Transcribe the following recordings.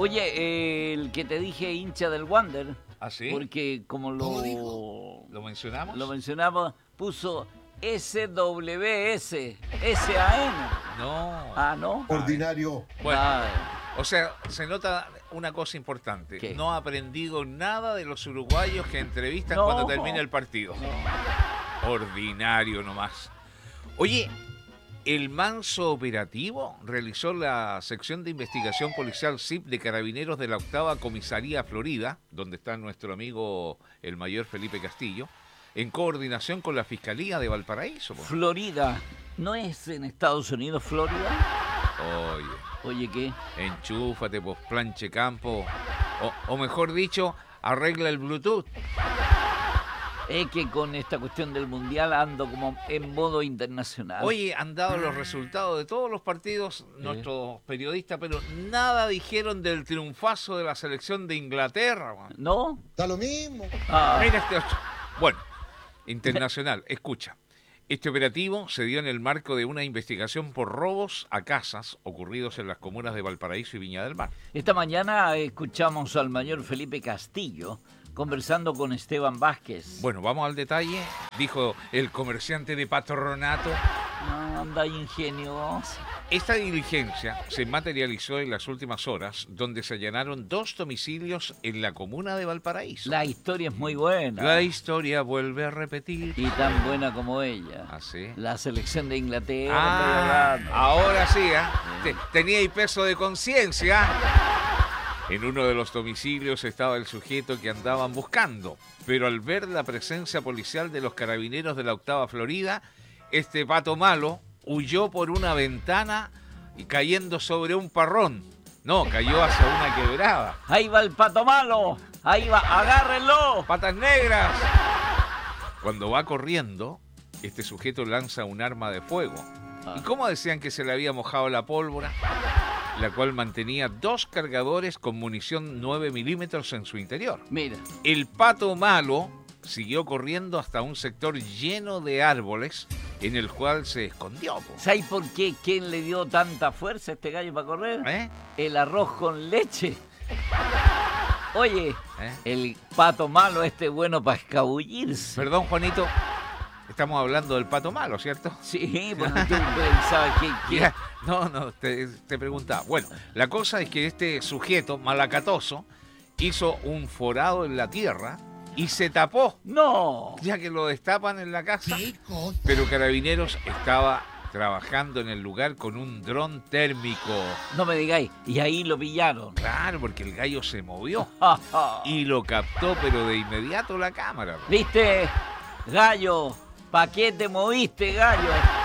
Oye, el que te dije hincha del Wander. ¿Ah, sí? Porque como ¿Lo mencionamos? lo mencionaba, puso SWS, SAN. No. Ah, ¿no? Ordinario. Bueno, Ah, o sea, se nota una cosa importante. ¿Qué? No ha aprendido nada de los uruguayos que entrevistan No. cuando termina el partido. Ordinario nomás. Oye, el manso operativo realizó la sección de investigación policial SIP de Carabineros de la 8ª Comisaría Florida, donde está nuestro amigo el mayor Felipe Castillo, en coordinación con la Fiscalía de Valparaíso. Po. Florida. ¿No es en Estados Unidos, Florida? Oye, Oye, ¿qué? enchúfate, pues planche campo. O mejor dicho, arregla el Bluetooth. Es que con esta cuestión del Mundial ando como en modo internacional. Oye, han dado los resultados de todos los partidos nuestros periodistas, pero nada dijeron del triunfazo de la selección de Inglaterra. Man. ¿No? Está lo mismo. Ah, Mira este otro. Bueno, internacional, escucha. Este operativo se dio en el marco de una investigación por robos a casas ocurridos en las comunas de Valparaíso y Viña del Mar. esta mañana escuchamos al mayor Felipe Castillo conversando con Esteban Vázquez. Bueno, vamos al detalle. Dijo el comerciante de patronato. No, anda ingenioso. Esta diligencia se materializó en las últimas horas, donde se allanaron 2 domicilios en la comuna de Valparaíso. La historia es muy buena. La historia vuelve a repetir. Y tan buena como ella. ¿Ah, sí? La selección de Inglaterra. Ah, estoy hablando. ahora sí, ¿eh? Tenía ahí peso de conciencia. En uno de los domicilios estaba el sujeto que andaban buscando, pero al ver la presencia policial de los carabineros de la 8ª Florida, este pato malo huyó por una ventana y cayendo sobre un parrón. No, cayó hacia una quebrada. Ahí va el pato malo. Ahí va, agárrenlo. ¡Patas negras! Cuando va corriendo, este sujeto lanza un arma de fuego. ¿Y cómo decían que se le había mojado la pólvora? La cual mantenía 2 cargadores con munición 9 milímetros en su interior. Mira, El pato malo siguió corriendo hasta un sector lleno de árboles en el cual se escondió. Po. ¿sabes por qué? ¿Quién le dio tanta fuerza a este gallo para correr? ¿Eh? El arroz con leche. Oye, ¿Eh? el pato malo este bueno para escabullirse. Perdón, Juanito, estamos hablando del pato malo, ¿cierto? Sí, porque tú pensabas que... Ya, no, te preguntaba. Bueno, la cosa es que este sujeto malacatoso hizo un forado en la tierra y se tapó, ¡No! ya que lo destapan en la casa. Pero Carabineros estaba trabajando en el lugar con un dron térmico. No me digáis. Y ahí lo pillaron. Claro, porque el gallo se movió ¿Y y lo captó, pero de inmediato la cámara. viste, gallo? ¿Pa' qué te moviste, gallo?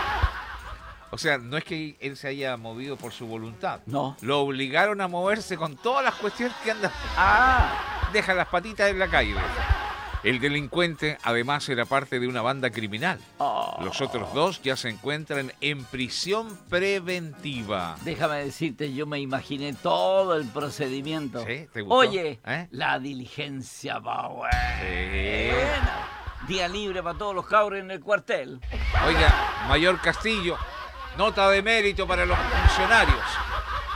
O sea, no es que él se haya movido por su voluntad. No. Lo obligaron a moverse con todas las cuestiones que andan. Ah, Deja las patitas en la calle. El delincuente además era parte de una banda criminal. oh. Los otros 2 ya se encuentran en prisión preventiva. Déjame decirte, yo me imaginé todo el procedimiento. ¿Sí? ¿Te gustó? Oye, ¿Eh? la diligencia va buena. Sí. Día libre para todos los cabros en el cuartel. Oiga, Mayor Castillo, nota de mérito para los funcionarios.